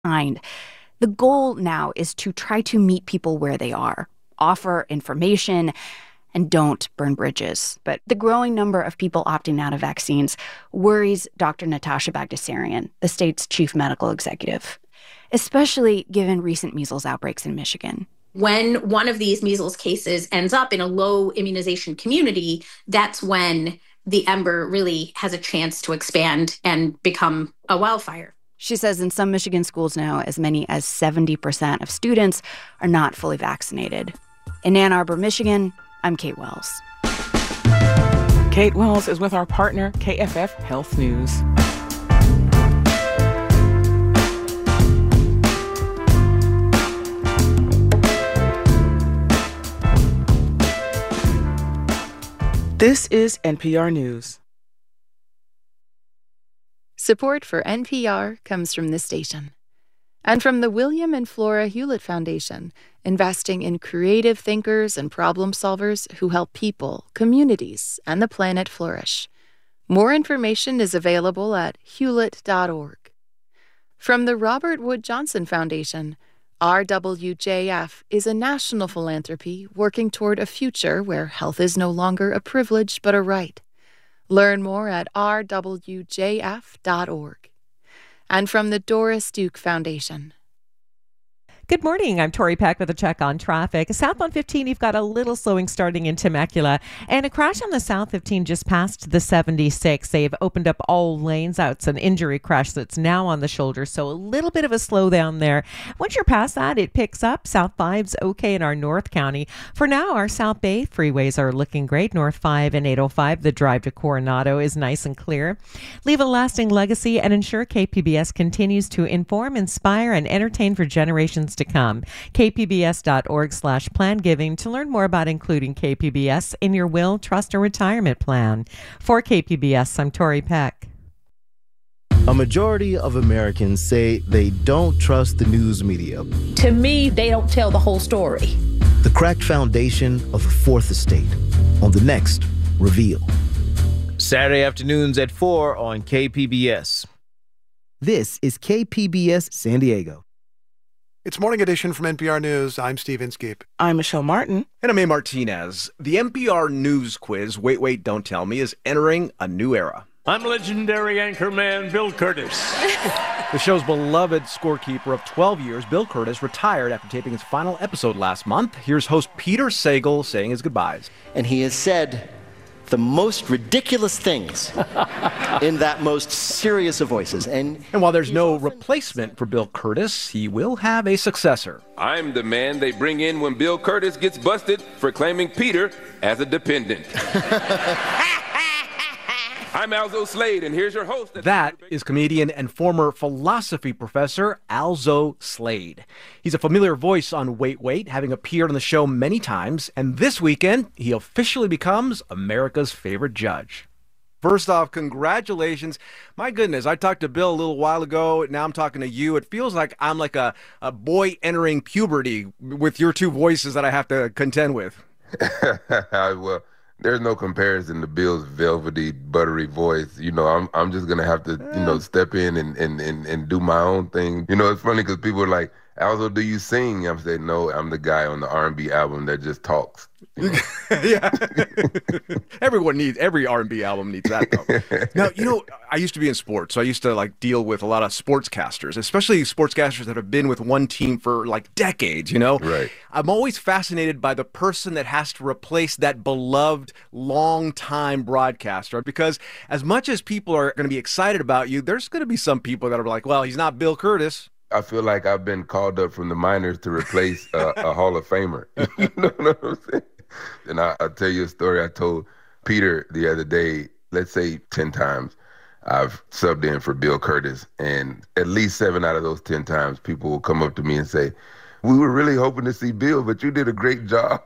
kind. The goal now is to try to meet people where they are, offer information, and don't burn bridges. But the growing number of people opting out of vaccines worries Dr. Natasha Bagdasarian, the state's chief medical executive, especially given recent measles outbreaks in Michigan. When one of these measles cases ends up in a low immunization community, that's when the ember really has a chance to expand and become a wildfire. She says in some Michigan schools now, as many as 70% of students are not fully vaccinated. In Ann Arbor, Michigan, I'm Kate Wells. Kate Wells is with our partner, KFF Health News. This is NPR News. Support for NPR comes from this station and from the William and Flora Hewlett Foundation, investing in creative thinkers and problem solvers who help people, communities, and the planet flourish. More information is available at hewlett.org. From the Robert Wood Johnson Foundation, RWJF is a national philanthropy working toward a future where health is no longer a privilege but a right. Learn more at rwjf.org. And from the Doris Duke Foundation. Good morning. I'm Tori Peck with a check on traffic. Southbound 15, you've got a little slowing starting in Temecula and a crash on the South 15 just past the 76. They've opened up all lanes out. It's an injury crash that's now on the shoulder, so a little bit of a slowdown there. Once you're past that, it picks up. South 5's okay in our North County. For now, our South Bay freeways are looking great. North 5 and 805, the drive to Coronado is nice and clear. Leave a lasting legacy and ensure KPBS continues to inform, inspire, and entertain for generations to come. kpbs.org/plangiving to learn more about including KPBS in your will, trust, or retirement plan. For KPBS, I'm Tori Peck. A majority of Americans say they don't trust the news media. To me, they don't tell the whole story. The cracked foundation of the Fourth Estate on the next Reveal. Saturday afternoons at 4 on KPBS. This is KPBS San Diego. It's Morning Edition from NPR News. I'm Steve Inskeep. I'm Michelle Martin. And I'm A. Martinez. The NPR News quiz, Wait, Wait, Don't Tell Me, is entering a new era. I'm legendary anchorman Bill Curtis. The show's beloved scorekeeper of 12 years, Bill Curtis, retired after taping his final episode last month. Here's host Peter Sagal saying his goodbyes. And he has said the most ridiculous things in that most serious of voices. And while there's no replacement for Bill Curtis, he will have a successor. I'm the man they bring in when Bill Curtis gets busted for claiming Peter as a dependent. I'm Alzo Slade, and here's your host. That is comedian and former philosophy professor Alzo Slade. He's a familiar voice on Wait, Wait, having appeared on the show many times, and this weekend, he officially becomes America's favorite judge. First off, congratulations. My goodness, I talked to Bill a little while ago. Now I'm talking to you. It feels like I'm like a boy entering puberty with your two voices that I have to contend with. Well, there's no comparison to Bill's velvety, buttery voice. You know, I'm just gonna have to, step in and do my own thing. You know, it's funny because people are like, Alzo, do you sing? I'm saying, no, I'm the guy on the R&B album that just talks. You know? Yeah. Every R&B album needs that, though. Now, I used to be in sports, so I used to deal with a lot of sportscasters, especially sportscasters that have been with one team for decades, Right. I'm always fascinated by the person that has to replace that beloved long-time broadcaster, because as much as people are going to be excited about you, there's going to be some people that are like, well, he's not Bill Curtis. I feel like I've been called up from the minors to replace a Hall of Famer. You know what I'm saying? And I'll tell you a story I told Peter the other day. Let's say 10 times I've subbed in for Bill Curtis, and at least 7 out of those 10 times people will come up to me and say, we were really hoping to see Bill, but you did a great job.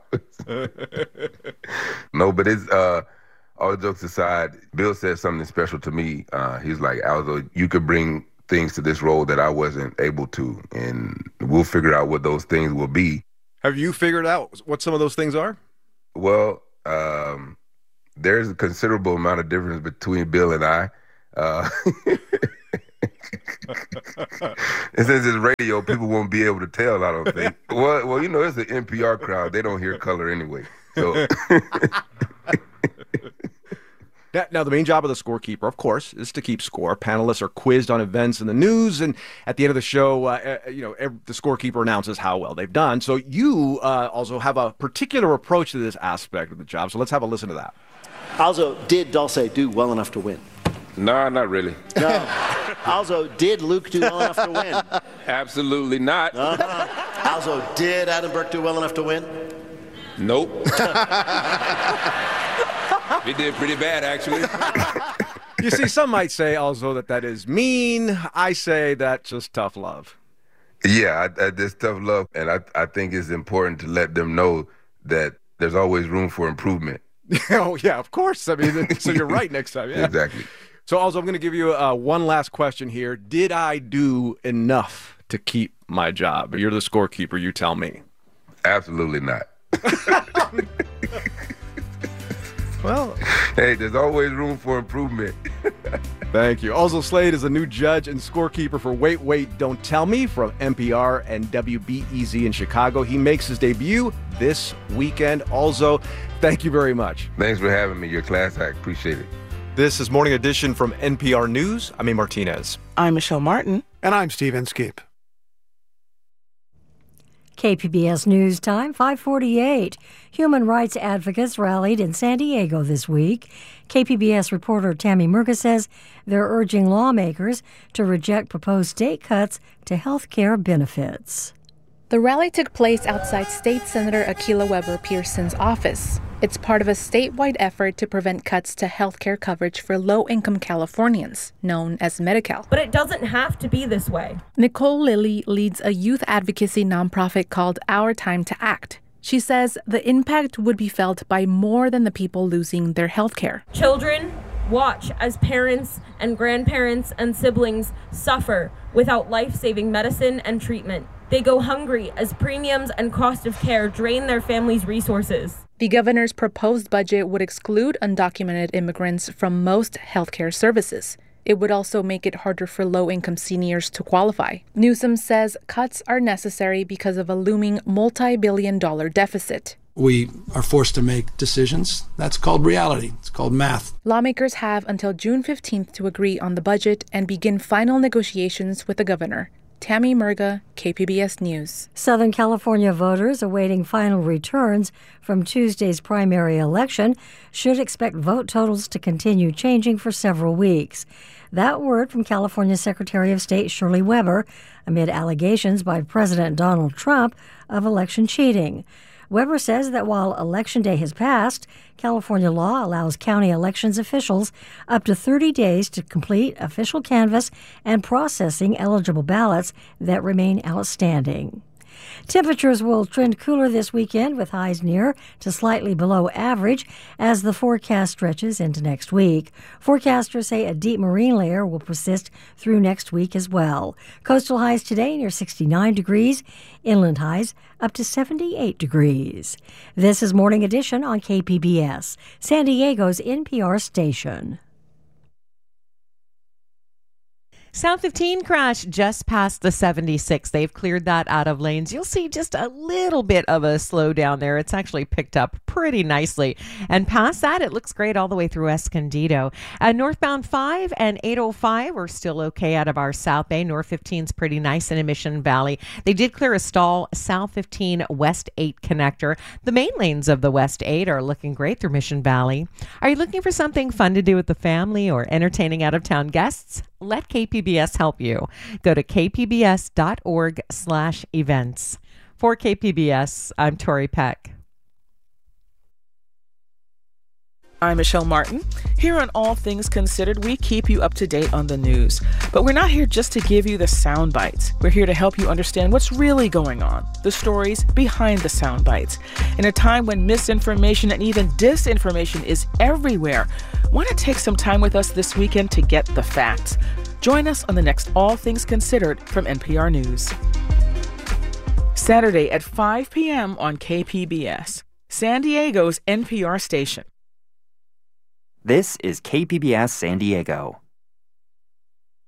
No, but it's all jokes aside, Bill said something special to me. He's like, Alzo, you could bring things to this role that I wasn't able to, and we'll figure out what those things will be. Have you figured out what some of those things are? Well, there's a considerable amount of difference between Bill and I. And since it's radio, people won't be able to tell, I don't think. Well, you know, it's an NPR crowd. They don't hear color anyway. So. Now, the main job of the scorekeeper, of course, is to keep score. Panelists are quizzed on events in the news, and at the end of the show, the scorekeeper announces how well they've done. So you also have a particular approach to this aspect of the job. So let's have a listen to that. Also, did Dulce do well enough to win? Nah, not really. No. Also, did Luke do well enough to win? Absolutely not. Also, did Adam Burke do well enough to win? Nope. He did pretty bad, actually. You see, some might say also that is mean. I say that's just tough love. Yeah, that's tough love. And I think it's important to let them know that there's always room for improvement. Oh, yeah, of course. I mean, so you're right next time. Yeah. Exactly. So also, I'm going to give you one last question here. Did I do enough to keep my job? You're the scorekeeper. You tell me. Absolutely not. Well, hey, there's always room for improvement. Thank you. Also, Slade is a new judge and scorekeeper for Wait, Wait, Don't Tell Me from NPR and WBEZ in Chicago. He makes his debut this weekend. Also, thank you very much. Thanks for having me. Your class act. Appreciate it. This is Morning Edition from NPR News. I'm A. Martinez. I'm Michelle Martin. And I'm Steve Inskeep. KPBS News Time, 5:48. Human rights advocates rallied in San Diego this week. KPBS reporter Tammy Murga says they're urging lawmakers to reject proposed state cuts to health care benefits. The rally took place outside State Senator Akilah Weber Pearson's office. It's part of a statewide effort to prevent cuts to health care coverage for low-income Californians, known as Medi-Cal. But it doesn't have to be this way. Nicole Lilly leads a youth advocacy nonprofit called Our Time to Act. She says the impact would be felt by more than the people losing their health care. Children watch as parents and grandparents and siblings suffer without life-saving medicine and treatment. They go hungry as premiums and cost of care drain their families' resources. The governor's proposed budget would exclude undocumented immigrants from most healthcare services. It would also make it harder for low-income seniors to qualify. Newsom says cuts are necessary because of a looming multi-billion-dollar deficit. We are forced to make decisions. That's called reality. It's called math. Lawmakers have until June 15th to agree on the budget and begin final negotiations with the governor. Tammy Murga, KPBS News. Southern California voters awaiting final returns from Tuesday's primary election should expect vote totals to continue changing for several weeks. That word from California Secretary of State Shirley Weber amid allegations by President Donald Trump of election cheating. Weber says that while Election Day has passed, California law allows county elections officials up to 30 days to complete official canvass and processing eligible ballots that remain outstanding. Temperatures will trend cooler this weekend with highs near to slightly below average as the forecast stretches into next week. Forecasters say a deep marine layer will persist through next week as well. Coastal highs today near 69 degrees, inland highs up to 78 degrees. This is Morning Edition on KPBS, San Diego's NPR station. South 15 crash just past the 76. They've cleared that out of lanes. You'll see just a little bit of a slowdown there. It's actually picked up pretty nicely. And past that, it looks great all the way through Escondido. Northbound 5 and 805 are still okay out of our South Bay. North 15's pretty nice in Mission Valley. They did clear a stall, South 15 West 8 connector. The main lanes of the West 8 are looking great through Mission Valley. Are you looking for something fun to do with the family or entertaining out-of-town guests? Let KPBS help you. Go to kpbs.org/events. For KPBS, I'm Tori Peck. I'm Michelle Martin. Here on All Things Considered, we keep you up to date on the news. But we're not here just to give you the sound bites. We're here to help you understand what's really going on, the stories behind the sound bites. In a time when misinformation and even disinformation is everywhere, why not take some time with us this weekend to get the facts? Join us on the next All Things Considered from NPR News. Saturday at 5 p.m. on KPBS, San Diego's NPR station. This is KPBS San Diego.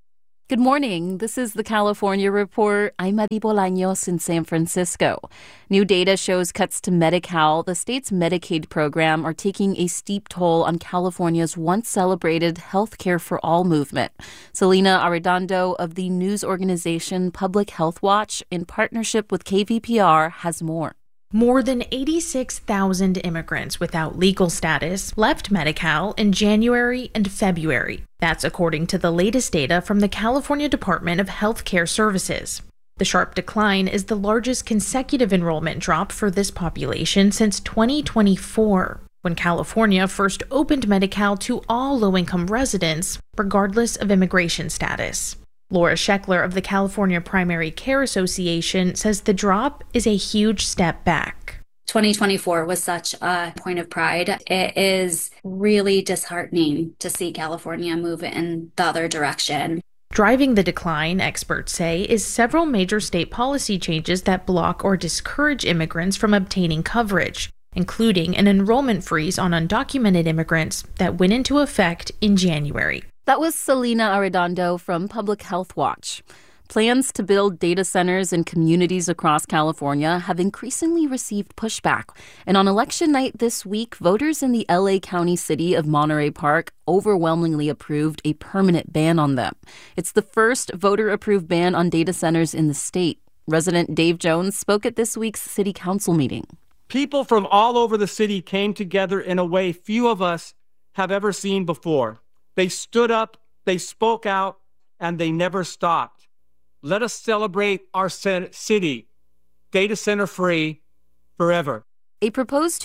Good morning. This is the California Report. I'm Madi Bolaños in San Francisco. New data shows cuts to Medi-Cal, the state's Medicaid program, are taking a steep toll on California's once-celebrated healthcare for all movement. Selena Arredondo of the news organization Public Health Watch, in partnership with KVPR, has more. More than 86,000 immigrants without legal status left Medi-Cal in January and February. That's according to the latest data from the California Department of Health Care Services. The sharp decline is the largest consecutive enrollment drop for this population since 2024, when California first opened Medi-Cal to all low-income residents, regardless of immigration status. Laura Scheckler of the California Primary Care Association says the drop is a huge step back. 2024 was such a point of pride. It is really disheartening to see California move in the other direction. Driving the decline, experts say, is several major state policy changes that block or discourage immigrants from obtaining coverage, including an enrollment freeze on undocumented immigrants that went into effect in January. That was Selena Arredondo from Public Health Watch. Plans to build data centers in communities across California have increasingly received pushback. And on election night this week, voters in the LA County city of Monterey Park overwhelmingly approved a permanent ban on them. It's the first voter-approved ban on data centers in the state. Resident Dave Jones spoke at this week's city council meeting. People from all over the city came together in a way few of us have ever seen before. They stood up, they spoke out, and they never stopped. Let us celebrate our city, data center free, forever. A proposed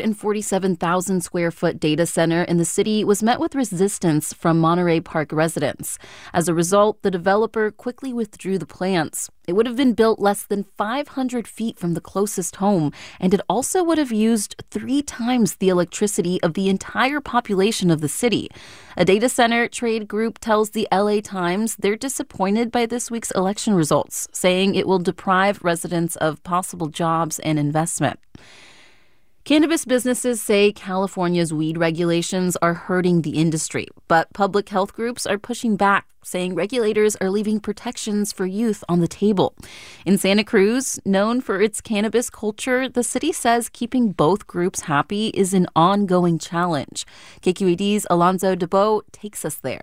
247,000 square foot data center in the city was met with resistance from Monterey Park residents. As a result, the developer quickly withdrew the plans. It would have been built less than 500 feet from the closest home, and it also would have used 3 times the electricity of the entire population of the city. A data center trade group tells the LA Times they're disappointed by this week's election results, saying it will deprive residents of possible jobs and investment. Cannabis businesses say California's weed regulations are hurting the industry, but public health groups are pushing back, saying regulators are leaving protections for youth on the table. In Santa Cruz, known for its cannabis culture, the city says keeping both groups happy is an ongoing challenge. KQED's Alonzo DeBoe takes us there.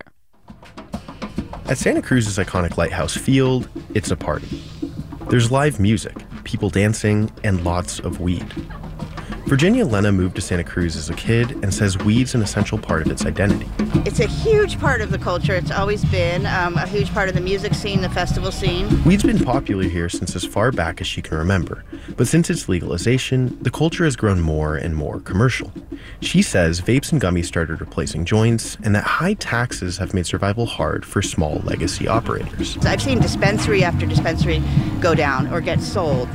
At Santa Cruz's iconic lighthouse field, it's a party. There's live music, people dancing, and lots of weed. Virginia Lena moved to Santa Cruz as a kid and says weed's an essential part of its identity. It's a huge part of the culture. It's always been a huge part of the music scene, the festival scene. Weed's been popular here since as far back as she can remember, but since its legalization, the culture has grown more and more commercial. She says vapes and gummies started replacing joints, and that high taxes have made survival hard for small legacy operators. I've seen dispensary after dispensary go down or get sold.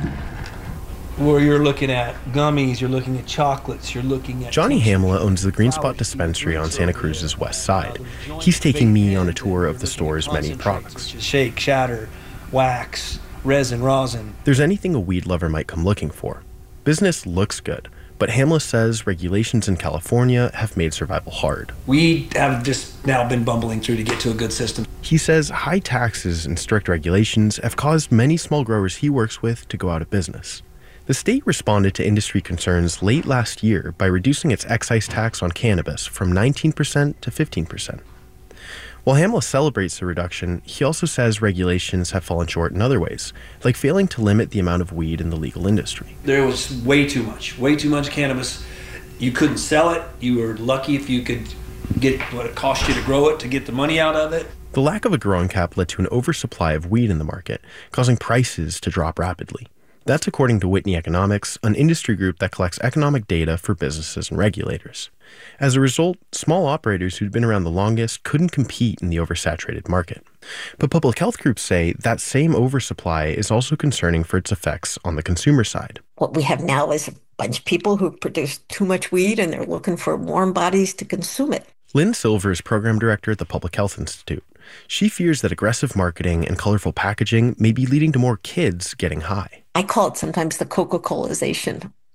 Where you're looking at gummies, you're looking at chocolates, you're looking at... Johnny Hamla owns the Green Spot dispensary on Santa Cruz's west side. He's taking me on a tour of the store's many products. Shake, shatter, wax, resin, rosin. There's anything a weed lover might come looking for. Business looks good, but Hamla says regulations in California have made survival hard. We have just now been bumbling through to get to a good system. He says high taxes and strict regulations have caused many small growers he works with to go out of business. The state responded to industry concerns late last year by reducing its excise tax on cannabis from 19% to 15%. While Hamla celebrates the reduction, he also says regulations have fallen short in other ways, like failing to limit the amount of weed in the legal industry. There was way too much cannabis. You couldn't sell it. You were lucky if you could get what it cost you to grow it, to get the money out of it. The lack of a growing cap led to an oversupply of weed in the market, causing prices to drop rapidly. That's according to Whitney Economics, an industry group that collects economic data for businesses and regulators. As a result, small operators who'd been around the longest couldn't compete in the oversaturated market. But public health groups say that same oversupply is also concerning for its effects on the consumer side. What we have now is a bunch of people who produce too much weed and they're looking for warm bodies to consume it. Lynn Silver is program director at the Public Health Institute. She fears that aggressive marketing and colorful packaging may be leading to more kids getting high. I call it sometimes the Coca-Colization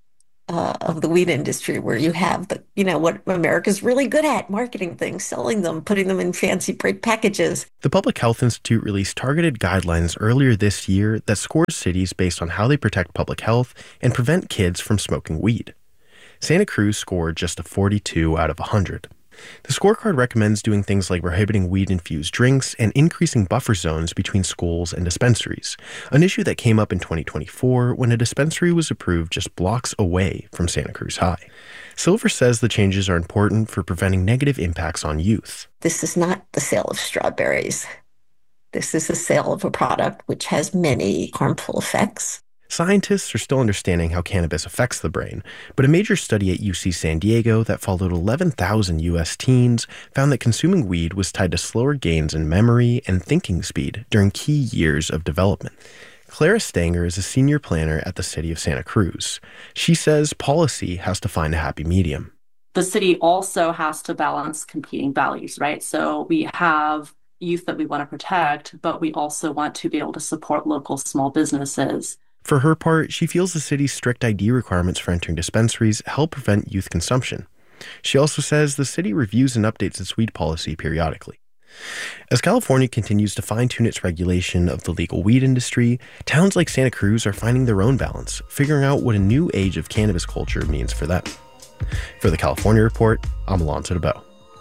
of the weed industry, where you have what America's really good at, marketing things, selling them, putting them in fancy bright packages. The Public Health Institute released targeted guidelines earlier this year that scores cities based on how they protect public health and prevent kids from smoking weed. Santa Cruz scored just a 42 out of 100. The scorecard recommends doing things like prohibiting weed-infused drinks and increasing buffer zones between schools and dispensaries, an issue that came up in 2024 when a dispensary was approved just blocks away from Santa Cruz High. Silver says the changes are important for preventing negative impacts on youth. This is not the sale of strawberries. This is the sale of a product which has many harmful effects. Scientists are still understanding how cannabis affects the brain, but a major study at UC San Diego that followed 11,000 U.S. teens found that consuming weed was tied to slower gains in memory and thinking speed during key years of development. Clara Stanger is a senior planner at the city of Santa Cruz. She says policy has to find a happy medium. The city also has to balance competing values, right? So we have youth that we want to protect, but we also want to be able to support local small businesses. For her part, she feels the city's strict ID requirements for entering dispensaries help prevent youth consumption. She also says the city reviews and updates its weed policy periodically. As California continues to fine-tune its regulation of the legal weed industry, towns like Santa Cruz are finding their own balance, figuring out what a new age of cannabis culture means for them. For the California Report, I'm Alonso DeBow.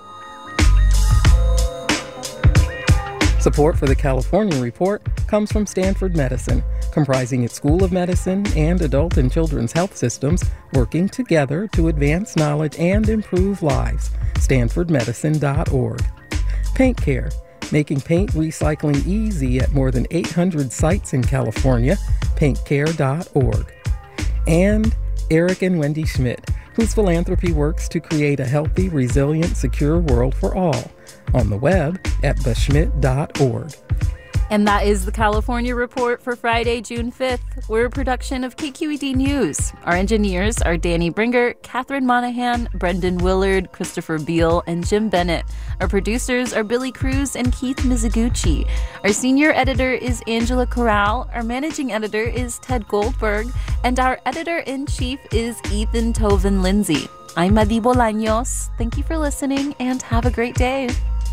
Support for the California Report comes from Stanford Medicine, comprising its School of Medicine and adult and children's health systems working together to advance knowledge and improve lives. StanfordMedicine.org. Paint Care, making paint recycling easy at more than 800 sites in California. PaintCare.org. And Eric and Wendy Schmidt, whose philanthropy works to create a healthy, resilient, secure world for all. On the web at theschmidt.org. And that is the California Report for Friday, June 5th. We're a production of KQED News. Our engineers are Danny Bringer, Catherine Monahan, Brendan Willard, Christopher Beal, and Jim Bennett. Our producers are Billy Cruz and Keith Mizuguchi. Our senior editor is Angela Corral. Our managing editor is Ted Goldberg. And our editor-in-chief is Ethan Toven-Lindsay. I'm Madi Bolaños. Thank you for listening and have a great day.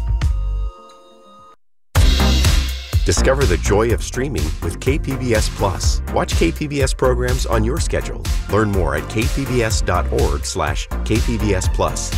Discover the joy of streaming with KPBS Plus. Watch KPBS programs on your schedule. Learn more at kpbs.org/KPBS Plus.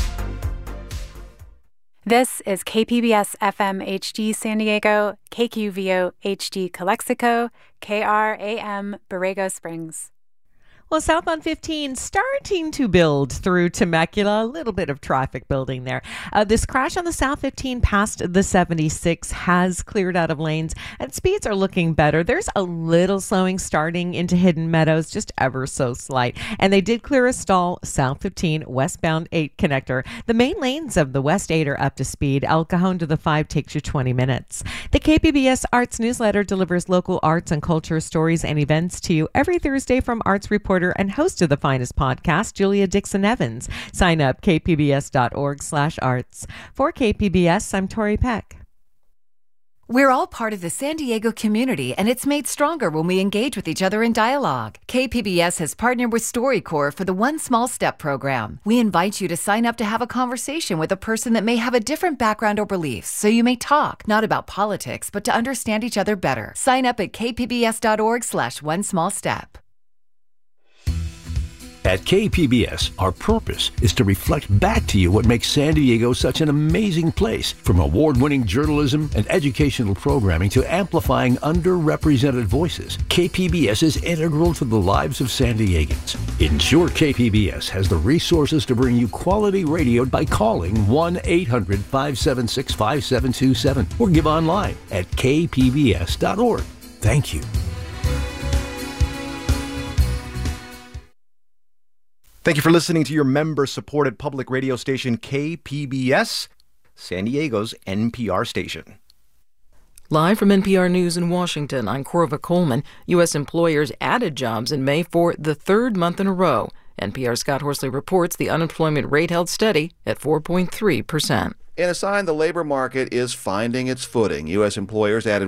This is KPBS FM HD San Diego, KQVO HD Calexico, KRAM Borrego Springs. Well, southbound 15 starting to build through Temecula. A little bit of traffic building there. This crash on the South 15 past the 76 has cleared out of lanes and speeds are looking better. There's a little slowing starting into Hidden Meadows, just ever so slight. And they did clear a stall South 15 westbound 8 connector. The main lanes of the West 8 are up to speed. El Cajon to the 5 takes you 20 minutes. The KPBS Arts newsletter delivers local arts and culture stories and events to you every Thursday from arts reporter and host of the finest podcast, Julia Dixon Evans. Sign up, kpbs.org/arts. For KPBS, I'm Tori Peck. We're all part of the San Diego community, and it's made stronger when we engage with each other in dialogue. KPBS has partnered with StoryCorps for the One Small Step program. We invite you to sign up to have a conversation with a person that may have a different background or beliefs, so you may talk, not about politics, but to understand each other better. Sign up at kpbs.org/onesmallstep. At KPBS, our purpose is to reflect back to you what makes San Diego such an amazing place, from award-winning journalism and educational programming to amplifying underrepresented voices. KPBS is integral to the lives of San Diegans. Ensure KPBS has the resources to bring you quality radio by calling 1-800-576-5727 or give online at kpbs.org. Thank you. Thank you for listening to your member-supported public radio station, KPBS, San Diego's NPR station. Live from NPR News in Washington, I'm Corva Coleman. U.S. employers added jobs in May for the third month in a row. NPR's Scott Horsley reports the unemployment rate held steady at 4.3%. In a sign the labor market is finding its footing, U.S. employers added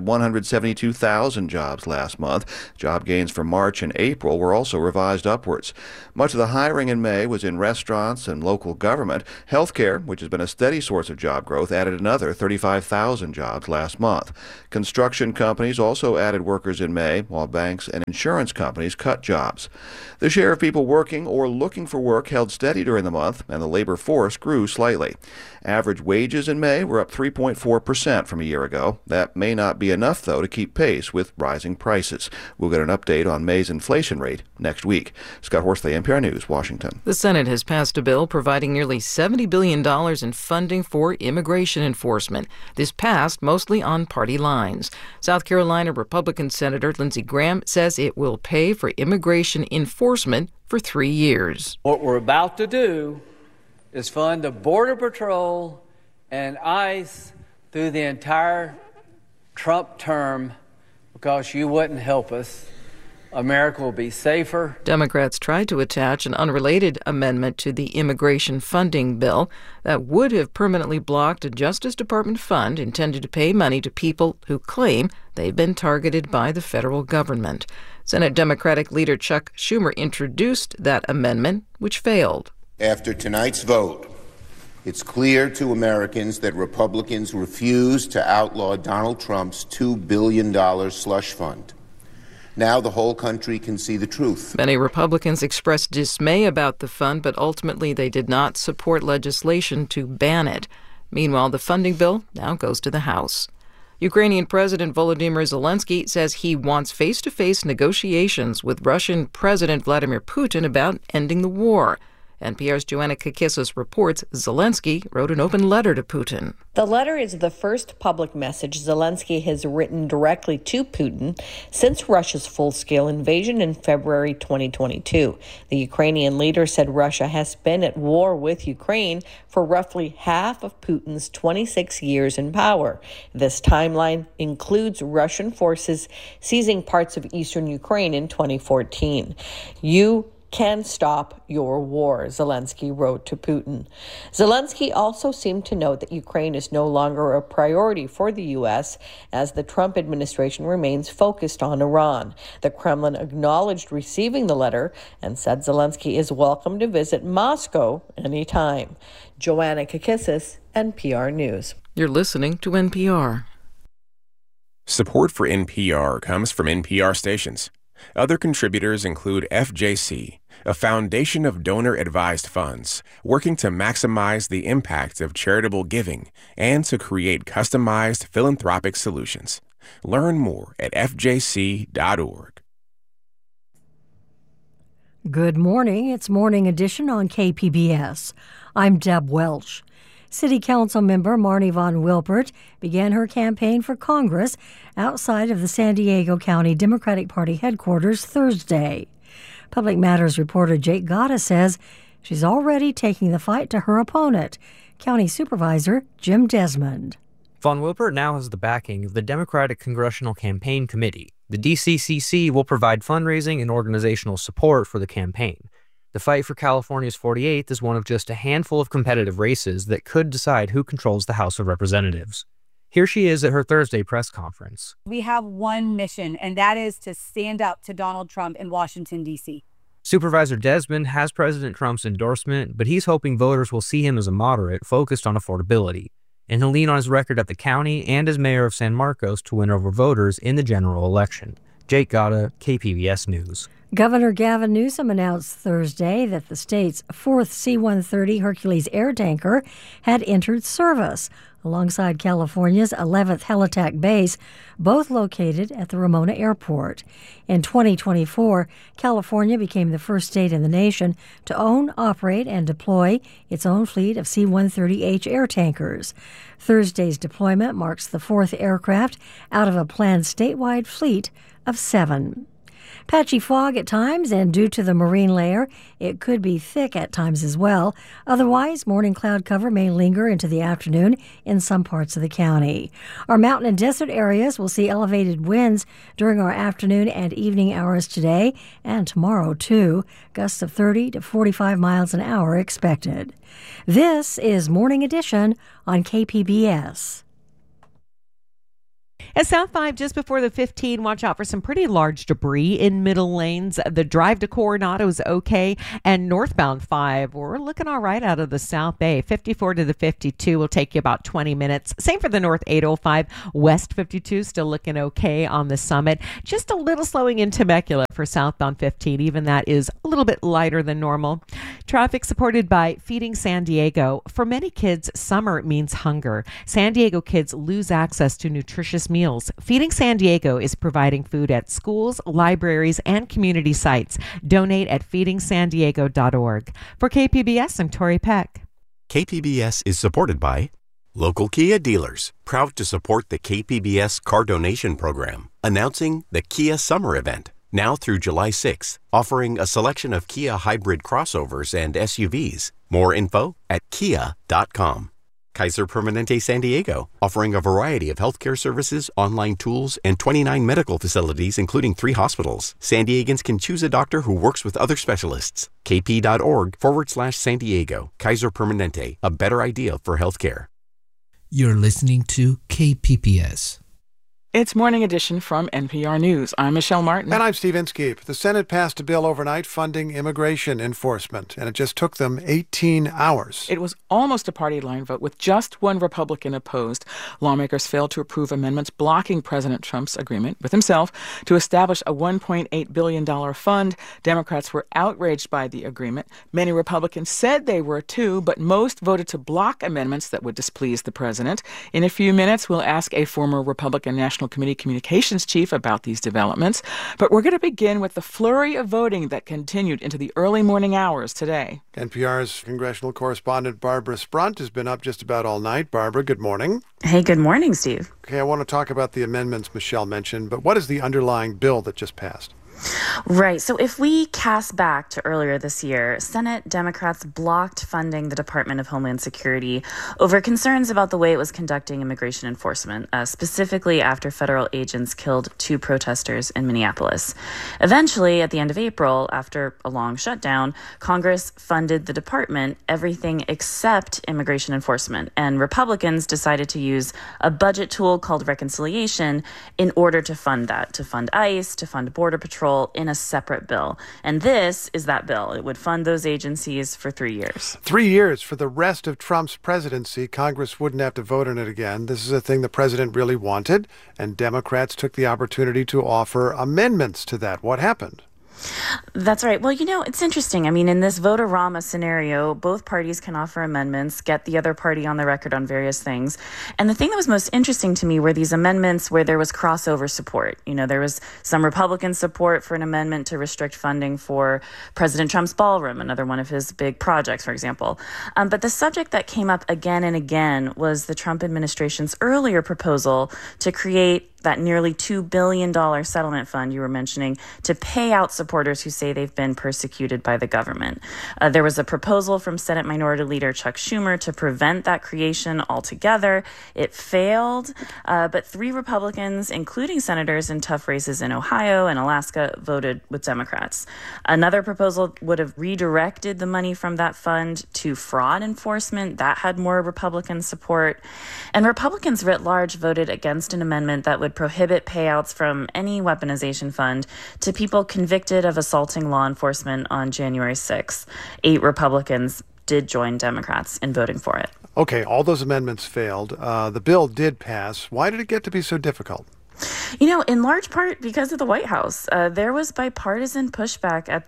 172,000 jobs last month. Job gains for March and April were also revised upwards. Much of the hiring in May was in restaurants and local government. Healthcare, which has been a steady source of job growth, added another 35,000 jobs last month. Construction companies also added workers in May, while banks and insurance companies cut jobs. The share of people working or looking for work held steady during the month, and the labor force grew slightly. Average wages in May were up 3.4% from a year ago. That may not be enough, though, to keep pace with rising prices. We'll get an update on May's inflation rate next week. Scott Horsley, NPR News, Washington. The Senate has passed a bill providing nearly $70 billion in funding for immigration enforcement. This passed mostly on party lines. South Carolina Republican Senator Lindsey Graham says it will pay for immigration enforcement for 3 years. What we're about to do is fund the Border Patrol and ICE through the entire Trump term because you wouldn't help us. America will be safer. Democrats tried to attach an unrelated amendment to the immigration funding bill that would have permanently blocked a Justice Department fund intended to pay money to people who claim they've been targeted by the federal government. Senate Democratic leader Chuck Schumer introduced that amendment, which failed. After tonight's vote, it's clear to Americans that Republicans refuse to outlaw Donald Trump's $2 billion slush fund. Now the whole country can see the truth. Many Republicans expressed dismay about the fund, but ultimately they did not support legislation to ban it. Meanwhile, the funding bill now goes to the House. Ukrainian President Volodymyr Zelensky says he wants face-to-face negotiations with Russian President Vladimir Putin about ending the war. NPR's Joanna Kakissis reports Zelensky wrote an open letter to Putin. The letter is the first public message Zelensky has written directly to Putin since Russia's full-scale invasion in February 2022. The Ukrainian leader said Russia has been at war with Ukraine for roughly half of Putin's 26 years in power. This timeline includes Russian forces seizing parts of eastern Ukraine in 2014. You can stop your war, Zelensky wrote to Putin. Zelensky also seemed to note that Ukraine is no longer a priority for the U.S. as the Trump administration remains focused on Iran. The Kremlin acknowledged receiving the letter and said Zelensky is welcome to visit Moscow anytime. Joanna Kakissis, NPR News. You're listening to NPR. Support for NPR comes from NPR stations. Other contributors include FJC, a foundation of donor-advised funds working to maximize the impact of charitable giving and to create customized philanthropic solutions. Learn more at fjc.org. Good morning. It's Morning Edition on KPBS. I'm Deb Welch. City Council member Marnie Von Wilpert began her campaign for Congress outside of the San Diego County Democratic Party headquarters Thursday. Public Matters reporter Jake Gatta says she's already taking the fight to her opponent, County Supervisor Jim Desmond. Von Wilpert now has the backing of the Democratic Congressional Campaign Committee. The DCCC will provide fundraising and organizational support for the campaign. The fight for California's 48th is one of just a handful of competitive races that could decide who controls the House of Representatives. Here she is at her Thursday press conference. We have one mission, and that is to stand up to Donald Trump in Washington, D.C. Supervisor Desmond has President Trump's endorsement, but he's hoping voters will see him as a moderate focused on affordability. And he'll lean on his record at the county and as mayor of San Marcos to win over voters in the general election. Jake Gatta, KPBS News. Governor Gavin Newsom announced Thursday that the state's fourth C-130 Hercules air tanker had entered service alongside California's 11th Helitack base, both located at the Ramona Airport. In 2024, California became the first state in the nation to own, operate, and deploy its own fleet of C-130H air tankers. Thursday's deployment marks the fourth aircraft out of a planned statewide fleet of 7. Patchy fog at times, and due to the marine layer, it could be thick at times as well. Otherwise, morning cloud cover may linger into the afternoon in some parts of the county. Our mountain and desert areas will see elevated winds during our afternoon and evening hours today and tomorrow, too. Gusts of 30 to 45 miles an hour expected. This is Morning Edition on KPBS. At South 5, just before the 15, watch out for some pretty large debris in middle lanes. The drive to Coronado is okay. And northbound 5, we're looking all right out of the South Bay. 54 to the 52 will take you about 20 minutes. Same for the North 805. West 52 still looking okay on the summit. Just a little slowing in Temecula for southbound 15. Even that is a little bit lighter than normal. Traffic supported by Feeding San Diego. For many kids, summer means hunger. San Diego kids lose access to nutritious meals. Feeding San Diego is providing food at schools, libraries, and community sites. Donate at feedingsandiego.org. For KPBS, I'm Tori Peck. KPBS is supported by local Kia dealers, proud to support the KPBS Car Donation Program, announcing the Kia Summer Event, now through July 6th, offering a selection of Kia hybrid crossovers and SUVs. More info at kia.com. Kaiser Permanente San Diego, offering a variety of healthcare services, online tools, and 29 medical facilities, including 3 hospitals. San Diegans can choose a doctor who works with other specialists. kp.org/San Diego. Kaiser Permanente, a better idea for healthcare. You're listening to KPBS. It's Morning Edition from NPR News. I'm Michelle Martin. And I'm Steve Inskeep. The Senate passed a bill overnight funding immigration enforcement, and it just took them 18 hours. It was almost a party line vote with just one Republican opposed. Lawmakers failed to approve amendments blocking President Trump's agreement with himself to establish a $1.8 billion fund. Democrats were outraged by the agreement. Many Republicans said they were too, but most voted to block amendments that would displease the president. In a few minutes, we'll ask a former Republican National Committee communications chief about these developments. But we're going to begin with the flurry of voting that continued into the early morning hours today. NPR's congressional correspondent Barbara Sprunt has been up just about all night. Barbara, good morning. Hey, good morning, Steve. Okay, I want to talk about the amendments Michelle mentioned, but what is the underlying bill that just passed? Right. So if we cast back to earlier this year, Senate Democrats blocked funding the Department of Homeland Security over concerns about the way it was conducting immigration enforcement, specifically after federal agents killed 2 protesters in Minneapolis. Eventually, at the end of April, after a long shutdown, Congress funded the department everything except immigration enforcement, and Republicans decided to use a budget tool called reconciliation in order to fund that, to fund ICE, to fund Border Patrol, in a separate bill. And this is that bill. It would fund those agencies for 3 years. 3 years for the rest of Trump's presidency. Congress wouldn't have to vote on it again. This is a thing the president really wanted, and Democrats took the opportunity to offer amendments to that. What happened? That's right. Well, it's interesting. I mean, in this vote-a-rama scenario, both parties can offer amendments, get the other party on the record on various things. And the thing that was most interesting to me were these amendments where there was crossover support. There was some Republican support for an amendment to restrict funding for President Trump's ballroom, another one of his big projects, for example. But the subject that came up again and again was the Trump administration's earlier proposal to create that nearly $2 billion settlement fund you were mentioning to pay out supporters who say they've been persecuted by the government. There was a proposal from Senate Minority Leader Chuck Schumer to prevent that creation altogether. It failed, but 3 Republicans, including senators in tough races in Ohio and Alaska, voted with Democrats. Another proposal would have redirected the money from that fund to fraud enforcement. That had more Republican support. And Republicans writ large voted against an amendment that would prohibit payouts from any weaponization fund to people convicted of assaulting law enforcement on January 6th. 8 Republicans did join Democrats in voting for it. Okay, all those amendments failed. The bill did pass. Why did it get to be so difficult? In large part because of the White House. There was bipartisan pushback at that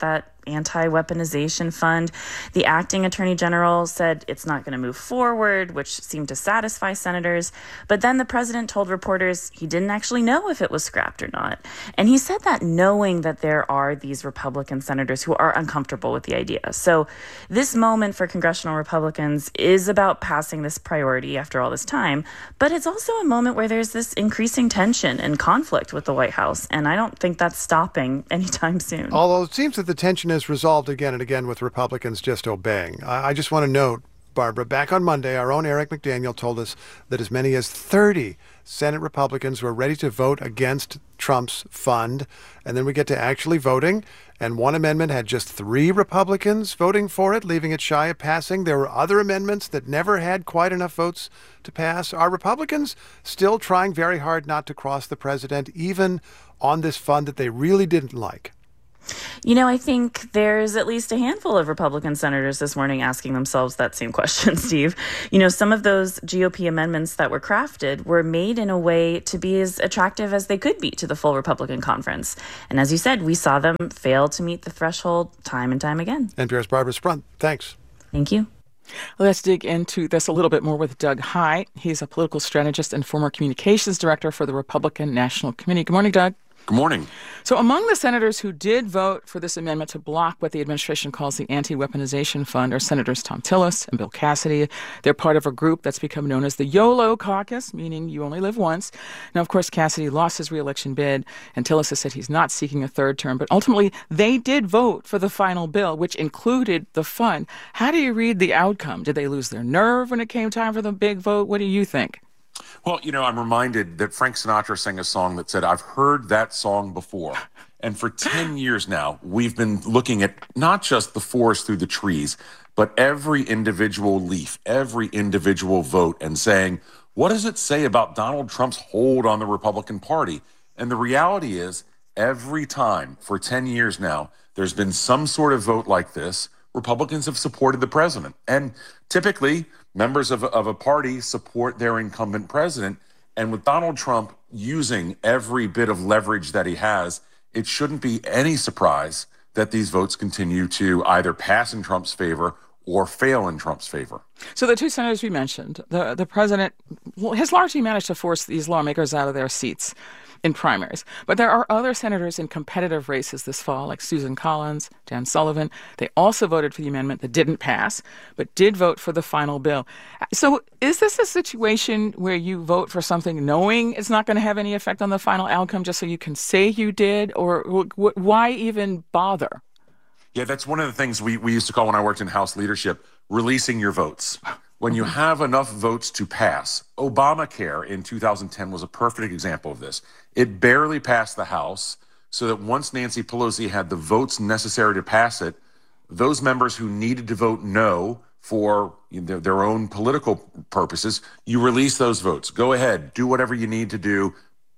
anti-weaponization fund. The acting attorney general said it's not going to move forward, which seemed to satisfy senators. But then the president told reporters he didn't actually know if it was scrapped or not. And he said that knowing that there are these Republican senators who are uncomfortable with the idea. So this moment for congressional Republicans is about passing this priority after all this time. But it's also a moment where there's this increasing tension and conflict with the White House. And I don't think that's stopping anytime soon. Although it seems that the tension is resolved again and again with Republicans just obeying. I just want to note, Barbara, back on Monday, our own Eric McDaniel told us that as many as 30 Senate Republicans were ready to vote against Trump's fund. And then we get to actually voting, and one amendment had just 3 Republicans voting for it, leaving it shy of passing. There were other amendments that never had quite enough votes to pass. Are Republicans still trying very hard not to cross the president, even on this fund that they really didn't like? You know, I think there's at least a handful of Republican senators this morning asking themselves that same question, Steve. You know, some of those GOP amendments that were crafted were made in a way to be as attractive as they could be to the full Republican conference. And as you said, we saw them fail to meet the threshold time and time again. NPR's Barbara Sprunt, thanks. Thank you. Let's dig into this a little bit more with Doug Heye. He's a political strategist and former communications director for the Republican National Committee. Good morning, Doug. Good morning. So among the senators who did vote for this amendment to block what the administration calls the anti-weaponization fund are Senators Thom Tillis and Bill Cassidy. They're part of a group that's become known as the YOLO caucus, meaning you only live once. Now, of course, Cassidy lost his re-election bid, and Tillis has said he's not seeking a third term. But ultimately, they did vote for the final bill, which included the fund. How do you read the outcome? Did they lose their nerve when it came time for the big vote? What do you think? Well, you know, I'm reminded that Frank Sinatra sang a song that said, I've heard that song before. And for 10 years now, we've been looking at not just the forest through the trees, but every individual leaf, every individual vote, and saying, what does it say about Donald Trump's hold on the Republican Party? And the reality is, every time for 10 years now, there's been some sort of vote like this, Republicans have supported the president. And typically, members of a party support their incumbent president. And with Donald Trump using every bit of leverage that he has, it shouldn't be any surprise that these votes continue to either pass in Trump's favor or fail in Trump's favor. So the 2 senators we mentioned, the president has largely managed to force these lawmakers out of their seats in primaries. But there are other senators in competitive races this fall, like Susan Collins, Dan Sullivan. They also voted for the amendment that didn't pass, but did vote for the final bill. So is this a situation where you vote for something knowing it's not going to have any effect on the final outcome just so you can say you did? Or why even bother? Yeah, that's one of the things we used to call, when I worked in House leadership, releasing your votes. When you have enough votes to pass, Obamacare in 2010 was a perfect example of this. It barely passed the House, so that once Nancy Pelosi had the votes necessary to pass it, those members who needed to vote no for their own political purposes, you release those votes. Go ahead, do whatever you need to do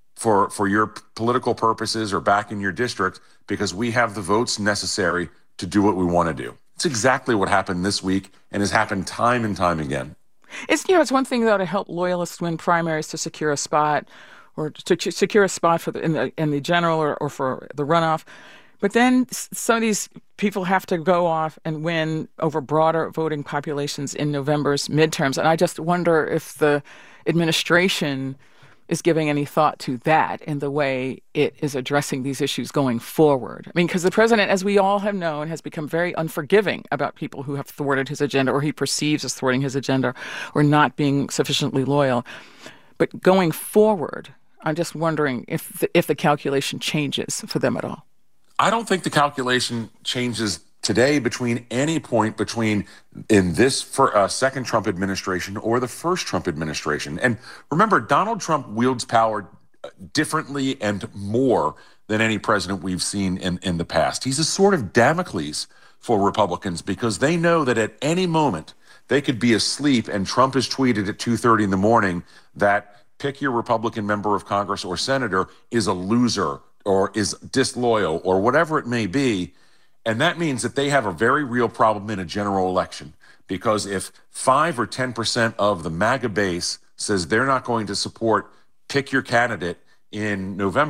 for your political purposes or back in your district, because we have the votes necessary to do what we want to do. It's exactly what happened this week and has happened time and time again. It's one thing, though, to help loyalists win primaries to secure a spot, or to secure a spot for in the general or for the runoff. But then some of these people have to go off and win over broader voting populations in November's midterms. And I just wonder if the administration is giving any thought to that in the way it is addressing these issues going forward. I mean, because the president, as we all have known, has become very unforgiving about people who have thwarted his agenda, or he perceives as thwarting his agenda, or not being sufficiently loyal. But going forward, I'm just wondering if the calculation changes for them at all. I don't think the calculation changes today between any point between in this second Trump administration or the first Trump administration. And remember, Donald Trump wields power differently and more than any president we've seen in the past. He's a sort of Damocles for Republicans, because they know that at any moment they could be asleep and Trump has tweeted at 2:30 in the morning that pick your Republican member of Congress or senator is a loser or is disloyal or whatever it may be. And that means that they have a very real problem in a general election, because if 5 or 10% of the MAGA base says they're not going to support pick your candidate in November,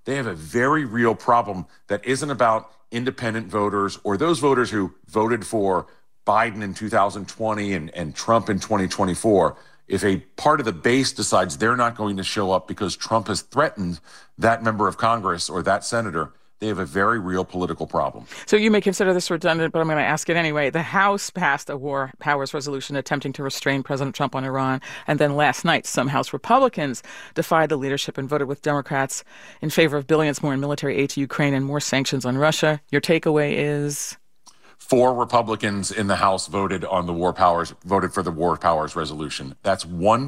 they have a very real problem that isn't about independent voters or those voters who voted for Biden in 2020 and Trump in 2024. If a part of the base decides they're not going to show up because Trump has threatened that member of Congress or that senator, they have a very real political problem. So you may consider this redundant, but I'm going to ask it anyway. The House passed a war powers resolution attempting to restrain President Trump on Iran. And then last night, some House Republicans defied the leadership and voted with Democrats in favor of billions more in military aid to Ukraine and more sanctions on Russia. Your takeaway is? 4 Republicans in the House voted for the war powers resolution. That's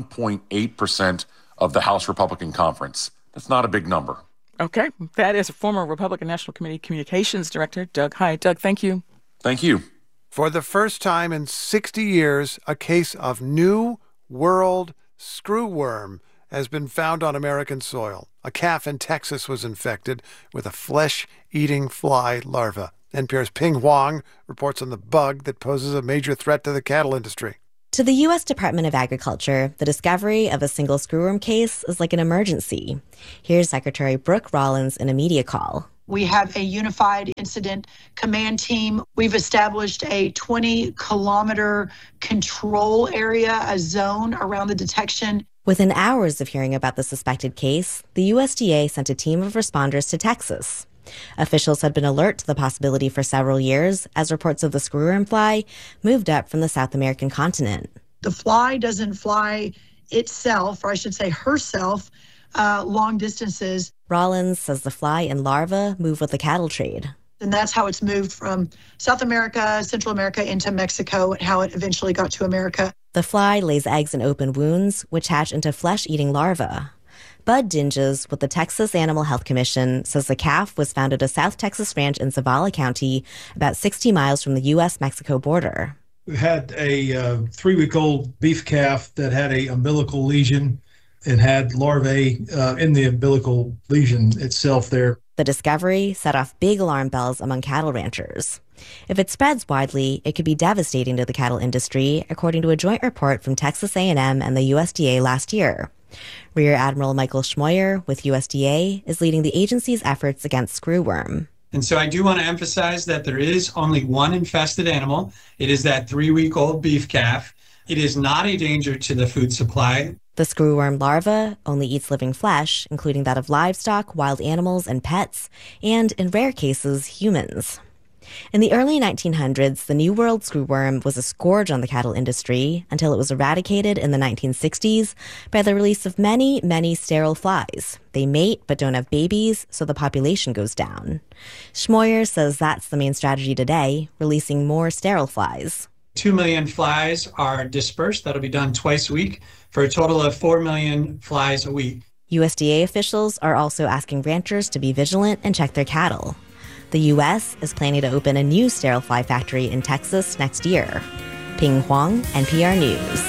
1.8% of the House Republican Conference. That's not a big number. Okay. That is former Republican National Committee Communications Director Doug Hyde. Doug, thank you. Thank you. For the first time in 60 years, a case of New World screwworm has been found on American soil. A calf in Texas was infected with a flesh-eating fly larva. NPR's Ping Huang reports on the bug that poses a major threat to the cattle industry. To the U.S. Department of Agriculture, the discovery of a single screwworm case is like an emergency. Here's Secretary Brooke Rollins in a media call. We have a unified incident command team. We've established a 20-kilometer control area, a zone around the detection. Within hours of hearing about the suspected case, the USDA sent a team of responders to Texas. Officials had been alert to the possibility for several years as reports of the screwworm fly moved up from the South American continent. The fly doesn't fly itself, or I should say herself, long distances. Rollins says the fly and larva move with the cattle trade. And that's how it's moved from South America, Central America into Mexico, and how it eventually got to America. The fly lays eggs in open wounds, which hatch into flesh-eating larvae. Bud Dinges with the Texas Animal Health Commission says the calf was found at a South Texas ranch in Zavala County, about 60 miles from the U.S.-Mexico border. We had a 3-week-old beef calf that had a umbilical lesion and had larvae in the umbilical lesion itself there. The discovery set off big alarm bells among cattle ranchers. If it spreads widely, it could be devastating to the cattle industry, according to a joint report from Texas A&M and the USDA last year. Rear Admiral Michael Schmoyer with USDA is leading the agency's efforts against screwworm. And so I do want to emphasize that there is only one infested animal. It is that 3-week-old beef calf. It is not a danger to the food supply. The screwworm larva only eats living flesh, including that of livestock, wild animals, and pets, and in rare cases, humans. In the early 1900s, the New World screwworm was a scourge on the cattle industry until it was eradicated in the 1960s by the release of many, many sterile flies. They mate but don't have babies, so the population goes down. Schmoyer says that's the main strategy today, releasing more sterile flies. 2 million flies are dispersed. That'll be done twice a week for a total of 4 million flies a week. USDA officials are also asking ranchers to be vigilant and check their cattle. The U.S. is planning to open a new sterile fly factory in Texas next year. Ping Huang, NPR News.